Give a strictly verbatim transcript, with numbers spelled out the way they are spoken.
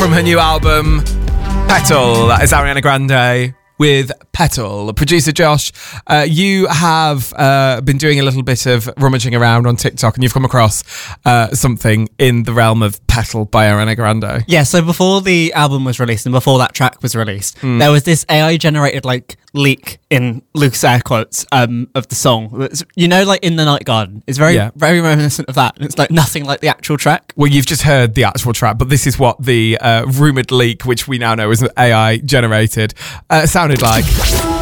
from her new album, Petal. That is Ariana Grande with Petal. Producer Josh, uh, you have uh, been doing a little bit of rummaging around on TikTok and you've come across uh, something in the realm of Petal by Ariana Grande. Yeah, so before the album was released and before that track was released, Mm. there was this A I generated like leak in loose air quotes um, of the song. It's, you know, like In the Night Garden. It's very, Yeah. very reminiscent of that. And it's like nothing like the actual track. Well, you've just heard the actual track, but this is what the uh, rumoured leak, which we now know is A I generated, uh, sounded like.